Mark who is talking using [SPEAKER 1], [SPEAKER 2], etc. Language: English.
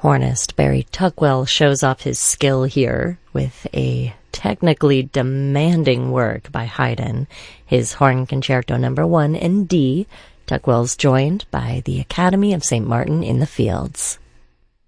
[SPEAKER 1] Hornist Barry Tuckwell shows off his skill here with a technically demanding work by Haydn, his Horn Concerto No. 1 in D. Tuckwell's joined by the Academy of St. Martin in the Fields.